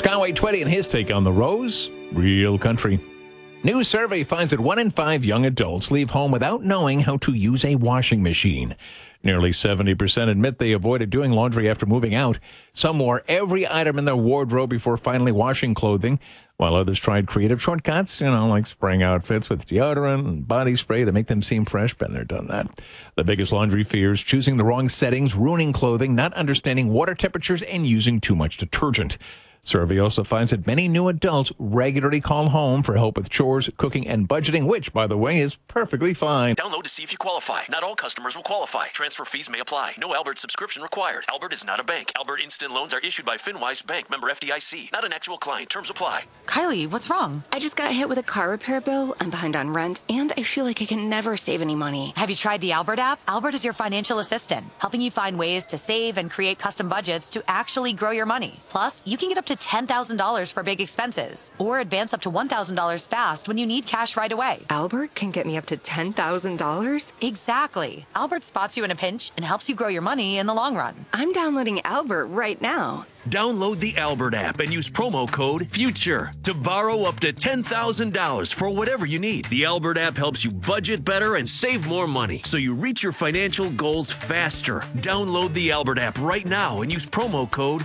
Skyway 20 and his take on the Rose, real country. New survey finds that 1 in 5 young adults leave home without knowing how to use a washing machine. Nearly 70% admit they avoided doing laundry after moving out. Some wore every item in their wardrobe before finally washing clothing, while others tried creative shortcuts, like spraying outfits with deodorant and body spray to make them seem fresh. Been there, done that. The biggest laundry fears: choosing the wrong settings, ruining clothing, not understanding water temperatures, and using too much detergent. Survey also finds that many new adults regularly call home for help with chores, cooking, and budgeting, which, by the way, is perfectly fine. Download to see if you qualify. Not all customers will qualify. Transfer fees may apply. No Albert subscription required. Albert is not a bank. Albert Instant Loans are issued by FinWise Bank, member FDIC. Not an actual client. Terms apply. Kylie, what's wrong? I just got hit with a car repair bill. I'm behind on rent, and I feel like I can never save any money. Have you tried the Albert app? Albert is your financial assistant, helping you find ways to save and create custom budgets to actually grow your money. Plus, you can get up to $10,000 for big expenses, or advance up to $1,000 fast when you need cash right away. Albert can get me up to $10,000? Exactly. Albert spots you in a pinch and helps you grow your money in the long run. I'm downloading Albert right now. Download the Albert app and use promo code FUTURE to borrow up to $10,000 for whatever you need. The Albert app helps you budget better and save more money, so you reach your financial goals faster. Download the Albert app right now and use promo code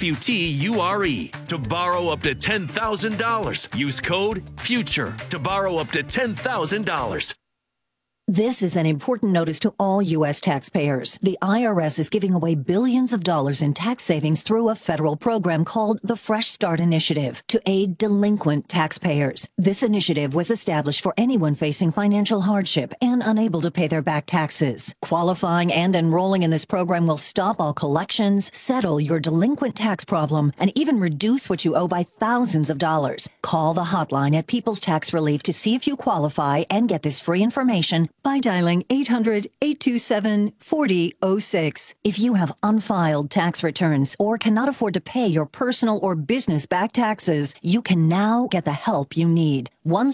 FUTURE to borrow up to $10,000. Use code FUTURE to borrow up to $10,000. This is an important notice to all U.S. taxpayers. The IRS is giving away billions of dollars in tax savings through a federal program called the Fresh Start Initiative to aid delinquent taxpayers. This initiative was established for anyone facing financial hardship and unable to pay their back taxes. Qualifying and enrolling in this program will stop all collections, settle your delinquent tax problem, and even reduce what you owe by thousands of dollars. Call the hotline at People's Tax Relief to see if you qualify and get this free information by dialing 800-827-4006. If you have unfiled tax returns or cannot afford to pay your personal or business back taxes, you can now get the help you need. One